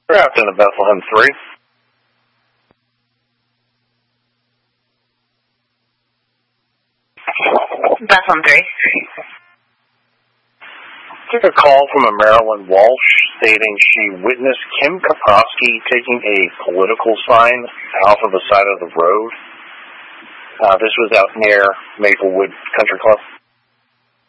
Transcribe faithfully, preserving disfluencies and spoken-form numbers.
Captain of Bethlehem three. Bethlehem three. Took a call from a Marilyn Walsh stating she witnessed Kim Kaprowski taking a political sign off of the side of the road. Uh, this was out near Maplewood Country Club.